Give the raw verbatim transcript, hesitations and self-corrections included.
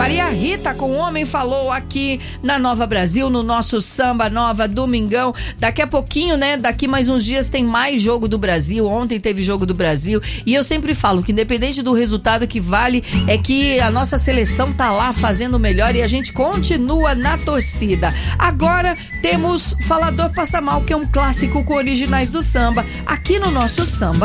Maria Rita com o Homem Falou aqui na Nova Brasil, no nosso Samba Nova Domingão. Daqui a pouquinho, né, daqui mais uns dias tem mais Jogo do Brasil. Ontem teve Jogo do Brasil e eu sempre falo que independente do resultado, que vale é que a nossa seleção tá lá fazendo o melhor e a gente continua na torcida. Agora temos Falador Passa Mal, que é um clássico com originais do samba, aqui no nosso Samba